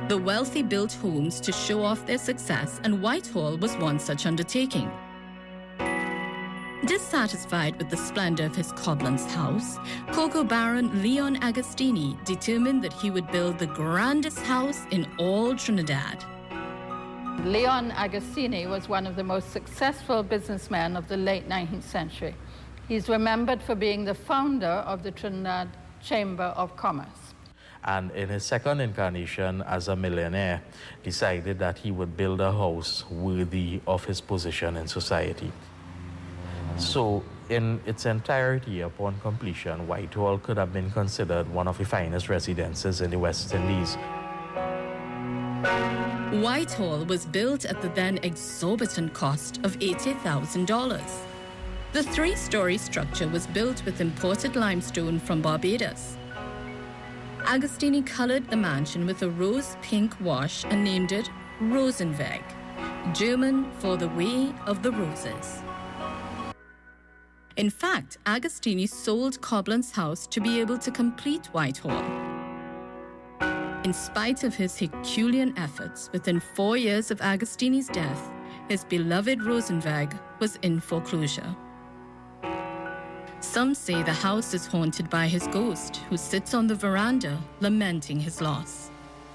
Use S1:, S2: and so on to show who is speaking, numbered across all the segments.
S1: The wealthy built homes to show off their success, and Whitehall was one such undertaking. Dissatisfied with the splendor of his Cobblent's house, cocoa baron Leon Agostini determined that he would build the grandest house in all Trinidad.
S2: Leon Agostini was one of the most successful businessmen of the late 19th century. He's remembered for being the founder of the Trinidad Chamber of Commerce.
S3: And in his second incarnation as a millionaire, decided that he would build a house worthy of his position in society. So, in its entirety, upon completion, Whitehall could have been considered one of the finest residences in the West Indies.
S1: Whitehall was built at the then exorbitant cost of $80,000. The three-story structure was built with imported limestone from Barbados. Agostini colored the mansion with a rose-pink wash and named it Rosenweg, German for the Way of the Roses. In fact, Agostini sold Cobblent's house to be able to complete Whitehall. In spite of his Herculean efforts, within 4 years of Agostini's death, his beloved Rosenweg was in foreclosure. Some say the house is haunted by his ghost, who sits on the veranda lamenting his loss.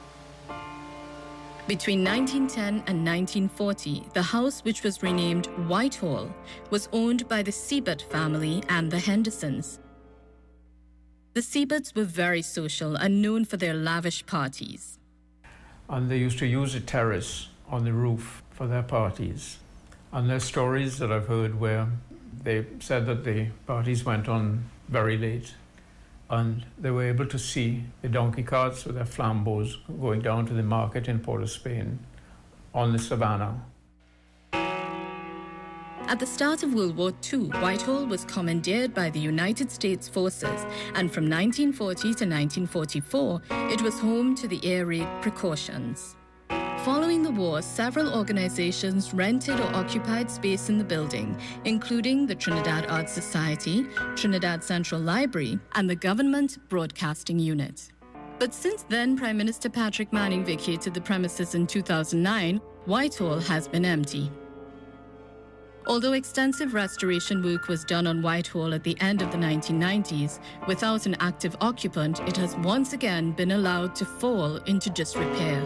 S1: Between 1910 and 1940, the house, which was renamed Whitehall, was owned by the Siebert family and the Hendersons. The Sieberts were very social and known for their lavish parties.
S4: And they used to use a terrace on the roof for their parties. And there's stories that I've heard where they said that the parties went on very late, and they were able to see the donkey carts with their flambeaux going down to the market in Port of Spain on the savannah.
S1: At the start of World War II, Whitehall was commandeered by the United States forces, and from 1940 to 1944, it was home to the air raid precautions. Following the war, several organizations rented or occupied space in the building, including the Trinidad Arts Society, Trinidad Central Library, and the Government Broadcasting Unit. But since then Prime Minister Patrick Manning vacated the premises in 2009, Whitehall has been empty. Although extensive restoration work was done on Whitehall at the end of the 1990s, without an active occupant, it has once again been allowed to fall into disrepair.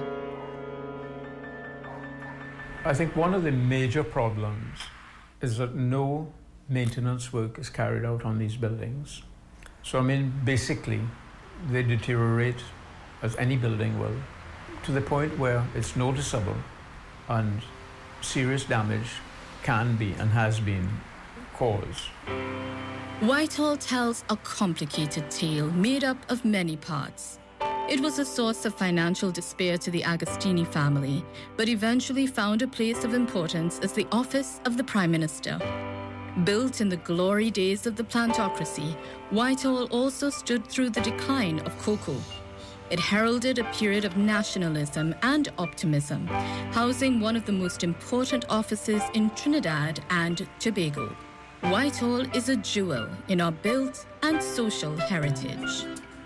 S4: I think one of the major problems is that no maintenance work is carried out on these buildings. So, basically, they deteriorate, as any building will, to the point where it's noticeable and serious damage can be and has been caused.
S1: Whitehall tells a complicated tale made up of many parts. It was a source of financial despair to the Agostini family, but eventually found a place of importance as the office of the Prime Minister. Built in the glory days of the plantocracy, Whitehall also stood through the decline of cocoa. It heralded a period of nationalism and optimism, housing one of the most important offices in Trinidad and Tobago. Whitehall is a jewel in our built and social heritage.